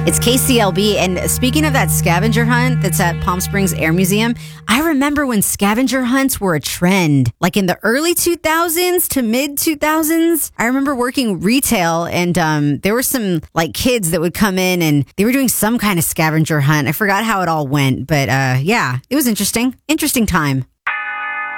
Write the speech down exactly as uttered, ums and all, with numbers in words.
It's K C L B. And speaking of that scavenger hunt that's at Palm Springs Air Museum, I remember when scavenger hunts were a trend, like in the early two thousands to mid two thousands. I remember working retail, and um, there were some like kids that would come in and they were doing some kind of scavenger hunt. I forgot how it all went, but uh, yeah, it was interesting. Interesting time.